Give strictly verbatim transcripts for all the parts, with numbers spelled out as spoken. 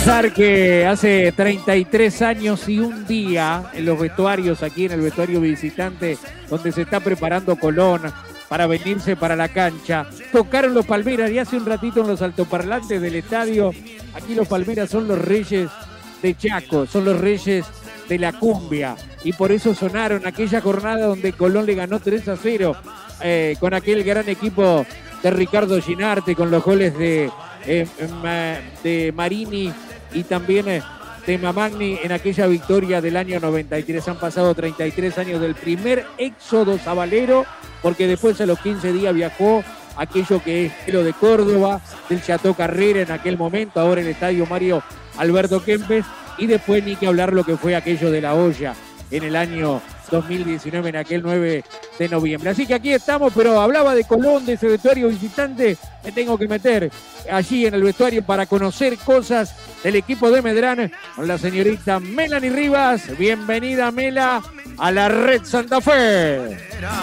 pensar que hace treinta y tres años y un día en los vestuarios, aquí en el vestuario visitante, donde se está preparando Colón para venirse para la cancha, tocaron los Palmeras y hace un ratito en los altoparlantes del estadio, aquí los Palmeras son los reyes de Chaco, son los reyes de la cumbia, y por eso sonaron aquella jornada donde Colón le ganó tres a cero eh, con aquel gran equipo de Ricardo Ginarte, con los goles de, eh, de Marini y también eh, de Mamagni en aquella victoria del año noventa y tres. Han pasado treinta y tres años del primer éxodo sabalero, porque después a los quince días viajó aquello que es lo de Córdoba, del Chateau Carrera en aquel momento, ahora el estadio Mario Alberto Kempes, y después ni que hablar lo que fue aquello de La Olla en el año dos mil diecinueve, en aquel nueve de noviembre. Así que aquí estamos, pero hablaba de Colón, de ese vestuario visitante, me tengo que meter allí en el vestuario para conocer cosas del equipo de Medrano con la señorita Melanie Rivas. Bienvenida, Mela, a la Red Santa Fe.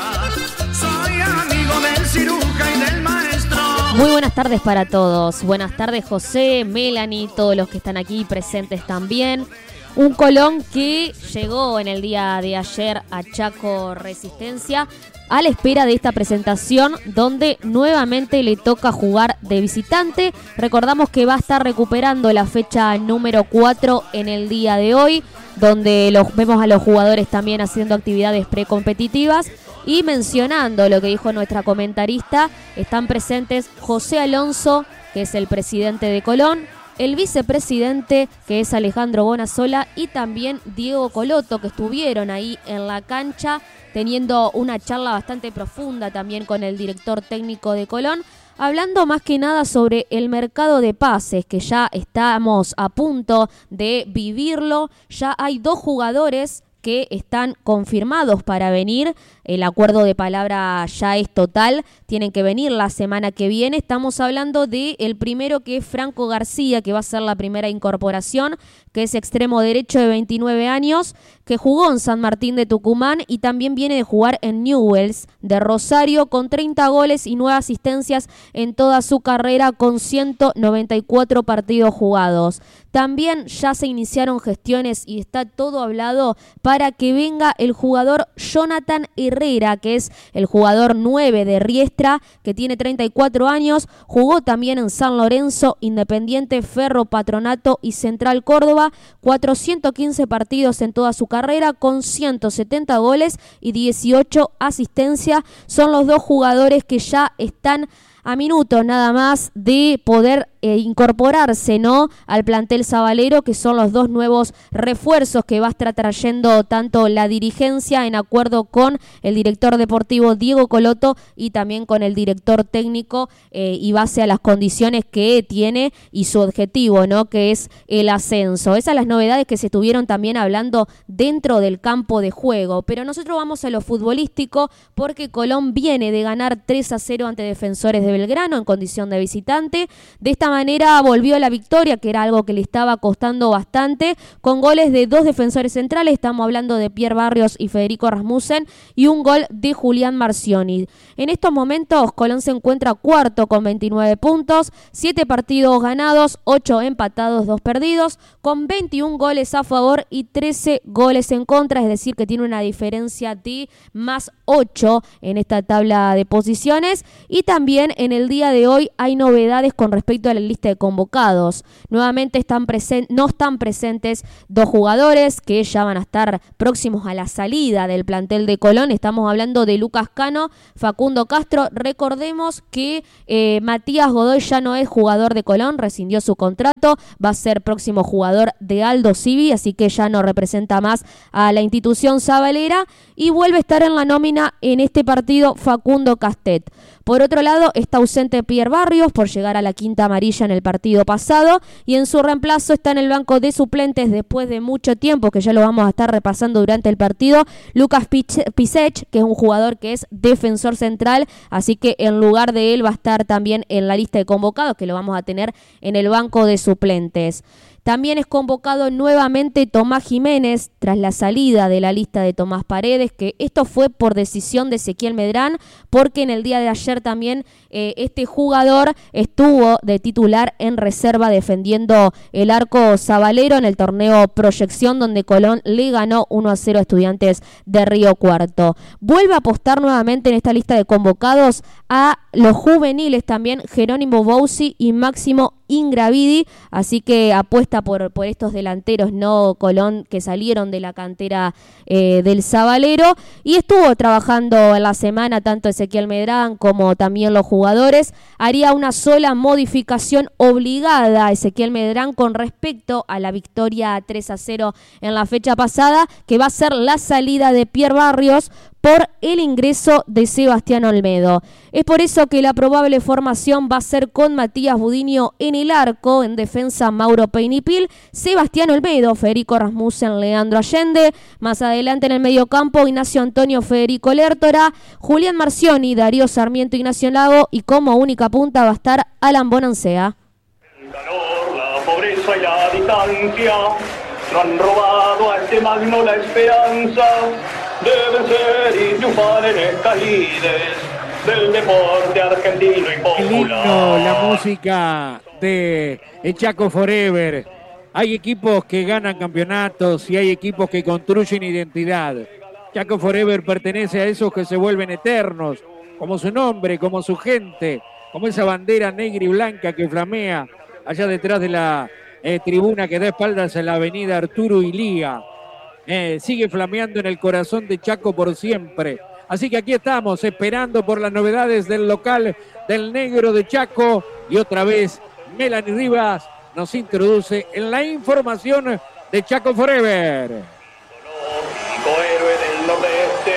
Soy amigo del ciruja y del maestro. Muy buenas tardes para todos. Buenas tardes, José, Melanie, todos los que están aquí presentes también. Un Colón que llegó en el día de ayer a Chaco Resistencia a la espera de esta presentación donde nuevamente le toca jugar de visitante. Recordamos que va a estar recuperando la fecha número cuatro en el día de hoy, donde los, vemos a los jugadores también haciendo actividades precompetitivas. Y mencionando lo que dijo nuestra comentarista, están presentes José Alonso, que es el presidente de Colón, el vicepresidente, que es Alejandro Bonasola, y también Diego Coloto, que estuvieron ahí en la cancha teniendo una charla bastante profunda también con el director técnico de Colón, hablando más que nada sobre el mercado de pases, que ya estamos a punto de vivirlo. Ya hay dos jugadores que están confirmados para venir. El acuerdo de palabra ya es total, tienen que venir la semana que viene. Estamos hablando de el primero, que es Franco García, que va a ser la primera incorporación, que es extremo derecho de veintinueve años, que jugó en San Martín de Tucumán y también viene de jugar en Newell's de Rosario, con treinta goles y nueve asistencias en toda su carrera, con ciento noventa y cuatro partidos jugados. También ya se iniciaron gestiones y está todo hablado para que venga el jugador Jonathan Herrera, que es el jugador nueve de Riestra, que tiene treinta y cuatro años, jugó también en San Lorenzo, Independiente, Ferro, Patronato y Central Córdoba, cuatrocientos quince partidos en toda su carrera, con ciento setenta goles y dieciocho asistencias. Son los dos jugadores que ya están a minutos nada más de poder eh, incorporarse, ¿no?, al plantel sabalero, que son los dos nuevos refuerzos que va a estar trayendo tanto la dirigencia en acuerdo con el director deportivo Diego Coloto y también con el director técnico eh, y base a las condiciones que tiene y su objetivo, ¿no?, que es el ascenso. Esas son las novedades que se estuvieron también hablando dentro del campo de juego. Pero nosotros vamos a lo futbolístico, porque Colón viene de ganar tres a cero ante Defensores de Belgrano en condición de visitante. De esta manera volvió a la victoria, que era algo que le estaba costando bastante, con goles de dos defensores centrales. Estamos hablando de Pierre Barrios y Federico Rasmussen, y un gol de Julián Marcioni. En estos momentos Colón se encuentra cuarto con veintinueve puntos, siete partidos ganados, ocho empatados, dos perdidos, con veintiún goles a favor y trece goles en contra, es decir que tiene una diferencia de más ocho en esta tabla de posiciones. Y también en el día de hoy hay novedades con respecto a la lista de convocados. Nuevamente están presen- no están presentes dos jugadores que ya van a estar próximos a la salida del plantel de Colón. Estamos hablando de Lucas Cano, Facundo Castro. Recordemos que eh, Matías Godoy ya no es jugador de Colón, rescindió su contrato, va a ser próximo jugador de Aldo Civi, así que ya no representa más a la institución sabalera, y vuelve a estar en la nómina en este partido Facundo Castet. Por otro lado, está ausente Pierre Barrios por llegar a la quinta amarilla en el partido pasado, y en su reemplazo está en el banco de suplentes después de mucho tiempo, que ya lo vamos a estar repasando durante el partido, Lucas Pisech, que es un jugador que es defensor central, así que en lugar de él va a estar también en la lista de convocados, que lo vamos a tener en el banco de suplentes. También es convocado nuevamente Tomás Jiménez tras la salida de la lista de Tomás Paredes, que esto fue por decisión de Ezequiel Medrán, porque en el día de ayer también eh, este jugador estuvo de titular en reserva defendiendo el arco sabalero en el torneo Proyección, donde Colón le ganó uno a cero a Estudiantes de Río Cuarto. Vuelve a apostar nuevamente en esta lista de convocados a los juveniles también, Jerónimo Bouzi y Máximo Ingravidi, así que apuesta por, por estos delanteros, no Colón, que salieron de la cantera eh, del Sabalero, y estuvo trabajando en la semana tanto Ezequiel Medrán como también los jugadores. Haría una sola modificación obligada a Ezequiel Medrán con respecto a la victoria tres a cero en la fecha pasada, que va a ser la salida de Pierre Barrios por el ingreso de Sebastián Olmedo. Es por eso que la probable formación va a ser con Matías Budiño en el arco, en defensa Mauro Peinipil, Sebastián Olmedo, Federico Rasmussen, Leandro Allende, más adelante en el mediocampo Ignacio Antonio, Federico Lertora, Julián Marcioni, Darío Sarmiento, Ignacio Lago, y como única punta va a estar Alan Bonancea. El calor, la pobreza y la distancia no han robado a este magno la esperanza de vencer y triunfar en estas lides del deporte argentino y popular. El himno, la música de Chaco Forever. Hay equipos que ganan campeonatos y hay equipos que construyen identidad. Chaco Forever pertenece a esos que se vuelven eternos, como su nombre, como su gente, como esa bandera negra y blanca que flamea allá detrás de la eh, tribuna que da espaldas a la avenida Arturo Ilía. Eh, sigue flameando en el corazón de Chaco por siempre. Así que aquí estamos esperando por las novedades del local del Negro de Chaco, y otra vez Melanie Rivas nos introduce en la información de Chaco Forever. Héroe del nordeste,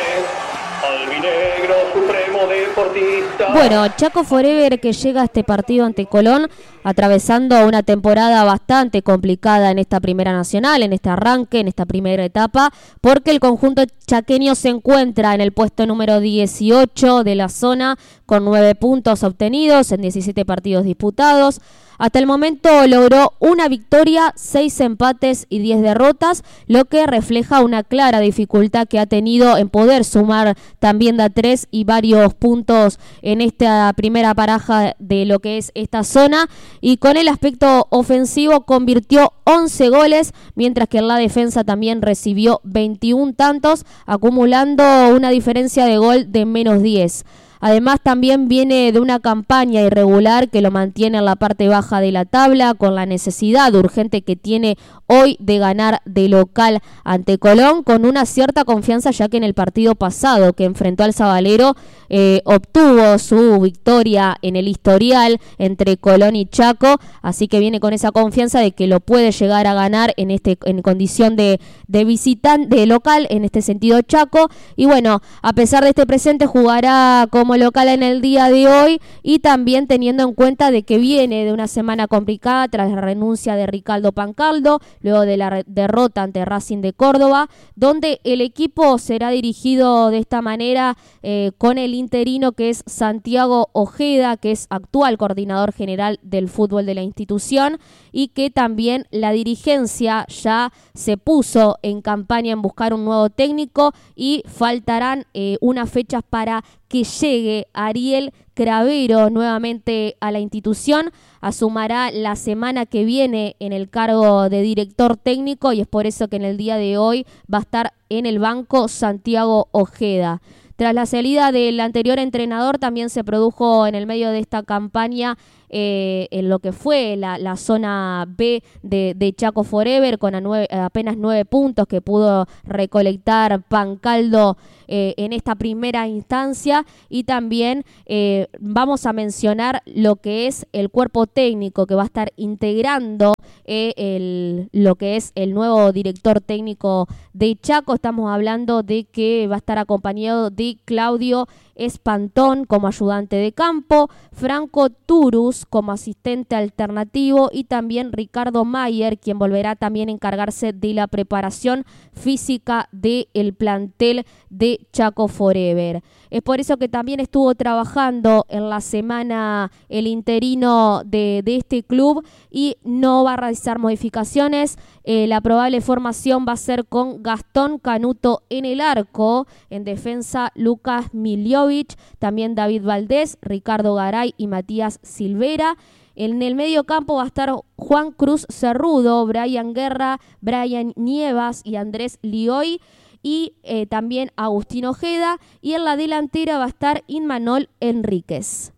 albinegro supremo deportista. Bueno, Chaco Forever que llega a este partido ante Colón atravesando una temporada bastante complicada en esta primera nacional, en este arranque, en esta primera etapa, porque el conjunto chaqueño se encuentra en el puesto número dieciocho de la zona con nueve puntos obtenidos en diecisiete partidos disputados. Hasta el momento logró una victoria, seis empates y diez derrotas, lo que refleja una clara dificultad que ha tenido en poder sumar también de a tres y varios puntos en esta primera baraja de lo que es esta zona. Y con el aspecto ofensivo convirtió once goles, mientras que en la defensa también recibió veintiún tantos, acumulando una diferencia de gol de menos diez. Además, también viene de una campaña irregular que lo mantiene en la parte baja de la tabla, con la necesidad urgente que tiene hoy de ganar de local ante Colón, con una cierta confianza, ya que en el partido pasado que enfrentó al Sabalero eh, obtuvo su victoria en el historial entre Colón y Chaco, así que viene con esa confianza de que lo puede llegar a ganar en este en condición de, de visitante, de local, en este sentido Chaco. Y bueno, a pesar de este presente, jugará como local en el día de hoy, y también teniendo en cuenta de que viene de una semana complicada tras la renuncia de Ricardo Pancaldo, luego de la re- derrota ante Racing de Córdoba, donde el equipo será dirigido de esta manera eh, con el interino que es Santiago Ojeda, que es actual coordinador general del fútbol de la institución, y que también la dirigencia ya se puso en campaña en buscar un nuevo técnico, y faltarán eh, unas fechas para que llegue Ariel Cravero nuevamente a la institución. Asumirá la semana que viene en el cargo de director técnico, y es por eso que en el día de hoy va a estar en el banco Santiago Ojeda. Tras la salida del anterior entrenador, también se produjo en el medio de esta campaña eh, en lo que fue la, la zona B de, de Chaco Forever, con a nueve, apenas nueve puntos que pudo recolectar Pancaldo eh, en esta primera instancia. Y también eh, vamos a mencionar lo que es el cuerpo técnico que va a estar integrando eh, el, lo que es el nuevo director técnico de Chaco. Estamos hablando de que va a estar acompañado de Claudio Espantón como ayudante de campo, Franco Turus como asistente alternativo, y también Ricardo Mayer, quien volverá también a encargarse de la preparación física del plantel de de Chaco Forever. Es por eso que también estuvo trabajando en la semana el interino de, de este club y no va a realizar modificaciones. Eh, la probable formación va a ser con Gastón Canuto en el arco, en defensa Lucas Miljovic, también David Valdés, Ricardo Garay y Matías Silvera. En el medio campo va a estar Juan Cruz Cerrudo, Brian Guerra, Brian Nievas y Andrés Lioy, y eh, también Agustín Ojeda, y en la delantera va a estar Inmanol Enríquez.